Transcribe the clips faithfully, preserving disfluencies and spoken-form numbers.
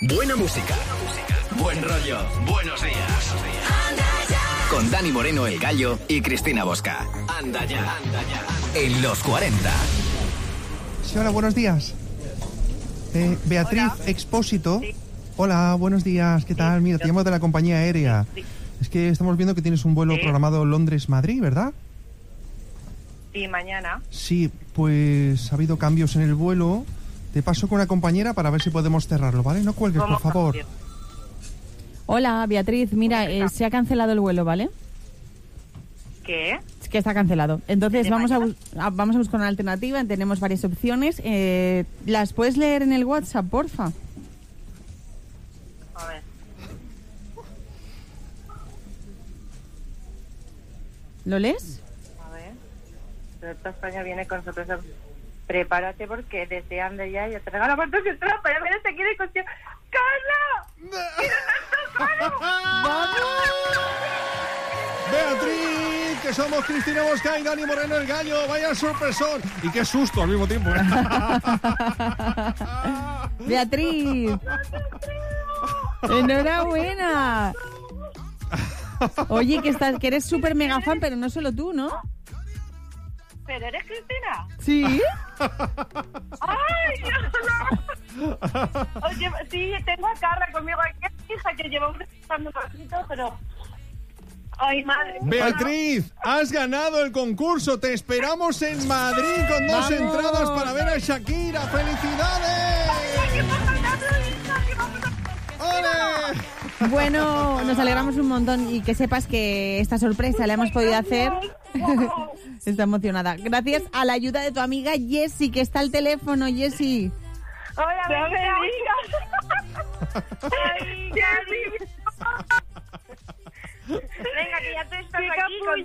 Buena música, buen rollo, buenos días. Con Dani Moreno, el Gallo, y Cristina Bosca. Anda ya, anda ya. En los cuarenta. Sí, hola, buenos días. Eh, Beatriz Hola. Expósito. Sí. Hola, buenos días, ¿qué tal? Sí, Mira, te yo- llamo de la compañía aérea. Sí, Es que estamos viendo que tienes un vuelo Sí. programado Londres-Madrid, ¿verdad? sí, mañana. Sí, pues ha habido cambios en el vuelo. Te paso con una compañera para ver si podemos cerrarlo, ¿vale? No cuelgues, por ¿Cómo favor. cambio? Hola, Beatriz. Mira, eh, se ha cancelado el vuelo, ¿vale? ¿Qué? Es que está cancelado. Entonces ¿De vamos a, mañana? bus- a- vamos a buscar una alternativa. Tenemos varias opciones. Eh, ¿Las puedes leer en el WhatsApp, porfa? A ver. ¿Lo lees? A ver. Toyota España viene con sorpresa. Prepárate porque desde Ande ya yo te regalo cuántos que trae para ver este quiere cuestión. ¡Carla! Beatriz, que somos Cristina Bosca y Dani Moreno, el Gallo. Vaya sorpresón. Y qué susto al mismo tiempo. ¿eh? Beatriz. Enhorabuena. Oye, que estás, que eres súper mega fan, pero no solo tú, ¿no? ¿Pero eres Cristina? Sí. ¡Ay, Dios, no! Oye, sí, tengo a Carla conmigo aquí, hija, que llevamos estando un ratito, pero... ¡Ay, madre! Beatriz, has ganado el concurso. Te esperamos en Madrid con dos ¡Vamos! entradas para ver a Shakira. ¡Felicidades! ¡Ole! Bueno, nos alegramos un montón y que sepas que esta sorpresa la hemos podido hacer. Está emocionada. Gracias a la ayuda de tu amiga Jessie, que está al teléfono, Jessie. ¡Hola, no me digas! ¡Ay, Jessie! Venga, que ya te estás aquí con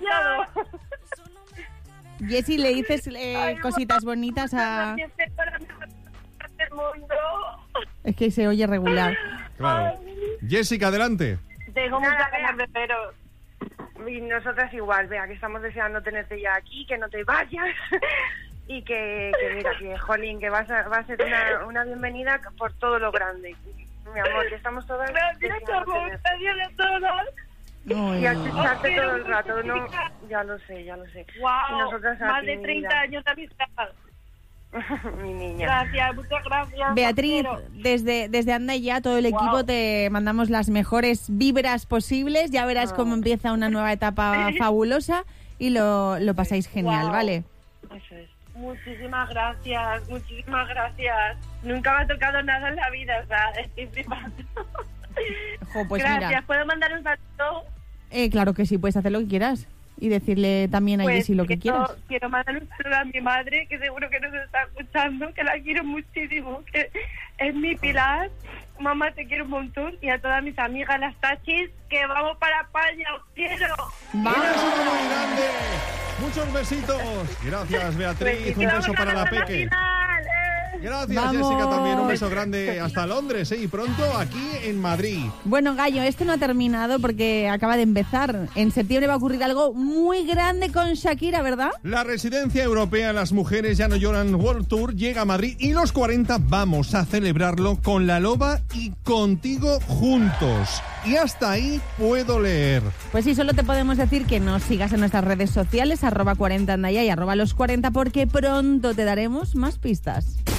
todo. Jessie, le dices eh, cositas bonitas a... del mundo. Es que se oye regular. Claro. Jessica, adelante. Tengo muchas ganas de veros. Y nosotras igual, vea, que estamos deseando tenerte ya aquí, que no te vayas. Y que, que mira, que jolín, que vas a, va a ser una, una bienvenida por todo lo grande. Mi amor, que estamos todas... Gracias, amor, gracias a todos. Ay, Y a escucharte todo el rato, ¿no? Ya lo sé, ya lo sé. Wow, Y nosotras a más ti, de mi treinta vida. años de amistad. Mi niña. Gracias, muchas gracias. Beatriz, Pero- desde, desde Anda Ya, todo el equipo, Wow. te mandamos las mejores vibras posibles. Ya verás Ah. cómo empieza una nueva etapa fabulosa y lo, lo pasáis genial, Wow. ¿vale? Eso es. Muchísimas gracias, muchísimas gracias. Nunca me ha tocado nada en la vida, o sea, estoy flipando. Jo, pues gracias, mira, ¿puedo mandar un saludo? eh, claro que sí, puedes hacer lo que quieras y decirle también a Pues Jessie lo que quiero, quieras. quiero mandar un saludo a mi madre, que seguro que nos está escuchando, que la quiero muchísimo, que es mi pilar. Mamá, te quiero un montón. Y a todas mis amigas, las tachis, que vamos para España, os quiero. Un ¡Vamos! besito muy grande. Muchos besitos. Gracias, Beatriz. Un beso para la Peque. Gracias, ¡Vamos! Jessica, también. Un beso grande hasta Londres, ¿eh? Y pronto aquí en Madrid. Bueno, Gallo, esto no ha terminado porque acaba de empezar. En septiembre va a ocurrir algo muy grande con Shakira, ¿verdad? La Residencia Europea Las Mujeres Ya No Lloran World Tour llega a Madrid y los cuarenta vamos a celebrarlo con La Loba y contigo juntos. Y hasta ahí puedo leer. Pues sí, solo te podemos decir que nos sigas en nuestras redes sociales, arroba cuarenta andaya y arroba los cuarenta, porque pronto te daremos más pistas.